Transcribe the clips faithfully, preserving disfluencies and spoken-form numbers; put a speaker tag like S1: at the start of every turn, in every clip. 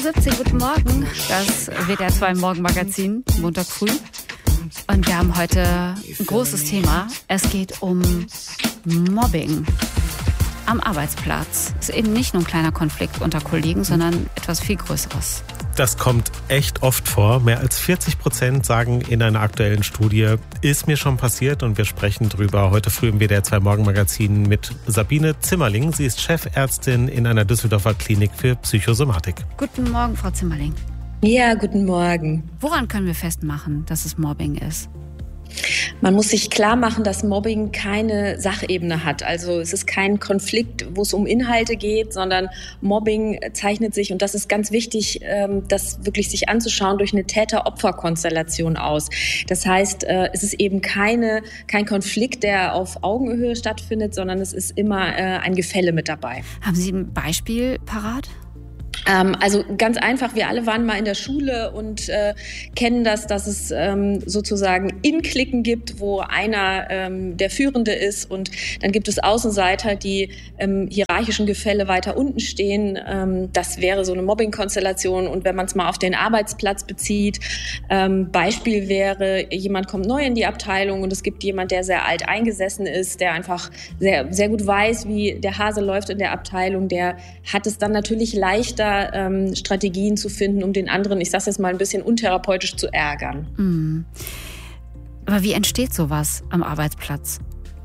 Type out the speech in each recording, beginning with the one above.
S1: siebzehn, guten Morgen. Das W D R zwei Morgenmagazin, Montag früh. Und wir haben heute ein großes Thema. Es geht um Mobbing am Arbeitsplatz. Es ist eben nicht nur ein kleiner Konflikt unter Kollegen, sondern etwas viel Größeres.
S2: Das kommt echt oft vor. Mehr als vierzig Prozent sagen in einer aktuellen Studie, ist mir schon passiert. Und wir sprechen drüber heute früh im W D R zwei Morgenmagazin mit Sabine Zimmerling. Sie ist Chefärztin in einer Düsseldorfer Klinik für Psychosomatik.
S1: Guten Morgen, Frau Zimmerling.
S3: Ja, guten Morgen.
S1: Woran können wir festmachen, dass es Mobbing ist?
S3: Man muss sich klar machen, dass Mobbing keine Sachebene hat. Also es ist kein Konflikt, wo es um Inhalte geht, sondern Mobbing zeichnet sich, und das ist ganz wichtig, das wirklich sich anzuschauen, durch eine Täter-Opfer-Konstellation aus. Das heißt, es ist eben keine, kein Konflikt, der auf Augenhöhe stattfindet, sondern es ist immer ein Gefälle mit dabei.
S1: Haben Sie ein Beispiel parat?
S3: Also ganz einfach, wir alle waren mal in der Schule und äh, kennen das, dass es ähm, sozusagen In-Cliquen gibt, wo einer ähm, der Führende ist, und dann gibt es Außenseiter, die im hierarchischen Gefälle weiter unten stehen. Ähm, das wäre so eine Mobbing-Konstellation. Und wenn man es mal auf den Arbeitsplatz bezieht, ähm, Beispiel wäre, jemand kommt neu in die Abteilung und es gibt jemand, der sehr alt eingesessen ist, der einfach sehr, sehr gut weiß, wie der Hase läuft in der Abteilung, der hat es dann natürlich leichter, Ähm, Strategien zu finden, um den anderen, ich sage jetzt mal ein bisschen untherapeutisch, zu ärgern.
S1: Mhm. Aber wie entsteht sowas am Arbeitsplatz?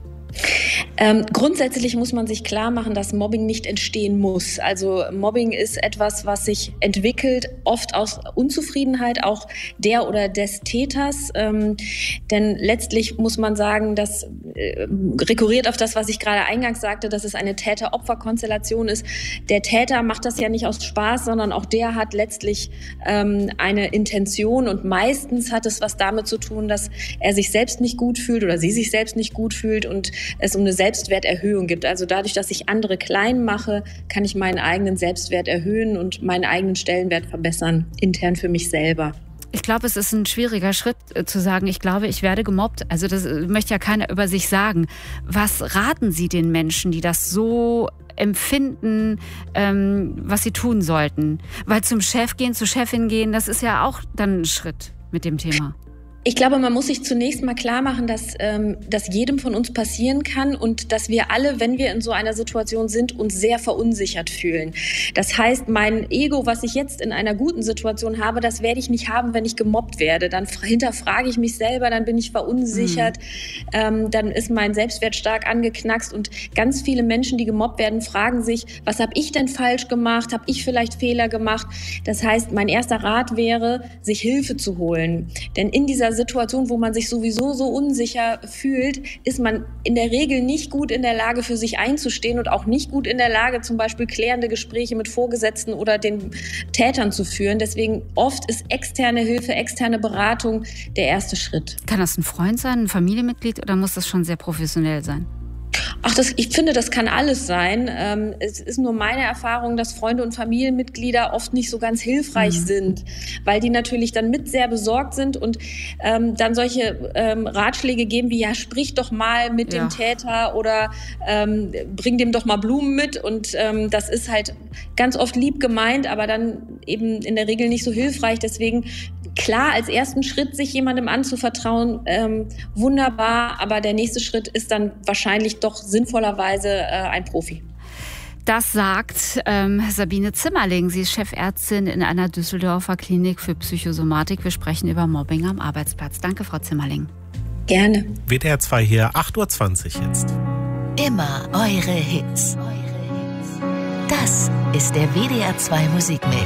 S3: Ähm, grundsätzlich muss man sich klar machen, dass Mobbing nicht entstehen muss. Also Mobbing ist etwas, was sich entwickelt, oft aus Unzufriedenheit auch der oder des Täters. Ähm, denn letztlich muss man sagen, das äh, rekurriert auf das, was ich gerade eingangs sagte, dass es eine Täter-Opfer-Konstellation ist. Der Täter macht das ja nicht aus Spaß, sondern auch der hat letztlich ähm, eine Intention, und meistens hat es was damit zu tun, dass er sich selbst nicht gut fühlt oder sie sich selbst nicht gut fühlt und es um eine Selbstwerterhöhung gibt. Also dadurch, dass ich andere klein mache, kann ich meinen eigenen Selbstwert erhöhen und meinen eigenen Stellenwert verbessern, intern für mich selber.
S1: Ich glaube, es ist ein schwieriger Schritt äh, zu sagen, ich glaube, ich werde gemobbt. Also das äh, möchte ja keiner über sich sagen. Was raten Sie den Menschen, die das so empfinden, ähm, was sie tun sollten? Weil zum Chef gehen, zur Chefin gehen, das ist ja auch dann ein Schritt mit dem Thema.
S3: Ich glaube, man muss sich zunächst mal klar machen, dass ähm, das jedem von uns passieren kann und dass wir alle, wenn wir in so einer Situation sind, uns sehr verunsichert fühlen. Das heißt, mein Ego, was ich jetzt in einer guten Situation habe, das werde ich nicht haben, wenn ich gemobbt werde. Dann hinterfrage ich mich selber, dann bin ich verunsichert, mhm. ähm, dann ist mein Selbstwert stark angeknackst, und ganz viele Menschen, die gemobbt werden, fragen sich, was habe ich denn falsch gemacht? Habe ich vielleicht Fehler gemacht? Das heißt, mein erster Rat wäre, sich Hilfe zu holen. Denn in dieser Situation, wo man sich sowieso so unsicher fühlt, ist man in der Regel nicht gut in der Lage, für sich einzustehen und auch nicht gut in der Lage, zum Beispiel klärende Gespräche mit Vorgesetzten oder den Tätern zu führen. Deswegen oft ist externe Hilfe, externe Beratung der erste Schritt.
S1: Kann das ein Freund sein, ein Familienmitglied, oder muss das schon sehr professionell sein?
S3: Ach, das, ich finde, das kann alles sein. Ähm, es ist nur meine Erfahrung, dass Freunde und Familienmitglieder oft nicht so ganz hilfreich mhm. sind, weil die natürlich dann mit sehr besorgt sind und ähm, dann solche ähm, Ratschläge geben wie, ja, sprich doch mal mit ja. dem Täter oder ähm, bring dem doch mal Blumen mit. Und ähm, das ist halt ganz oft lieb gemeint, aber dann eben in der Regel nicht so hilfreich. Deswegen klar, als ersten Schritt sich jemandem anzuvertrauen, ähm, wunderbar, aber der nächste Schritt ist dann wahrscheinlich doch sinnvollerweise äh, ein Profi.
S1: Das sagt ähm, Sabine Zimmerling. Sie ist Chefärztin in einer Düsseldorfer Klinik für Psychosomatik. Wir sprechen über Mobbing am Arbeitsplatz. Danke, Frau Zimmerling.
S3: Gerne.
S2: W D R zwei hier, acht Uhr zwanzig jetzt.
S4: Immer eure Hits. Das ist der W D R zwei Musikmix.